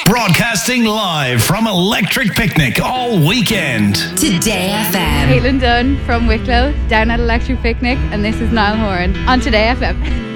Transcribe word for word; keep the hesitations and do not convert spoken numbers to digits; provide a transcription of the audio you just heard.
Broadcasting live from Electric Picnic all weekend. Today F M. Caitlin Dunn from Wicklow, down at Electric Picnic, and this is Niall Horan on Today F M.